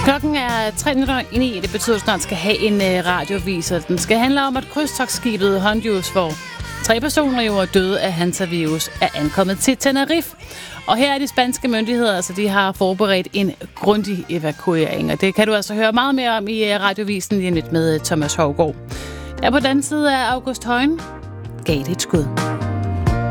Klokken er 3:09. Det betyder, at du snart skal have en radiovis, og den skal handle om, at krydstogtskibet Hondius, hvor 3 personer jo er døde af hantavirus, er ankommet til Tenerife. Og her er de spanske myndigheder, altså de har forberedt en grundig evakuering, og det kan du altså høre meget mere om i radiovisen lige lidt med Thomas Hougaard. Ja, på den side af August Højen gav det et skud.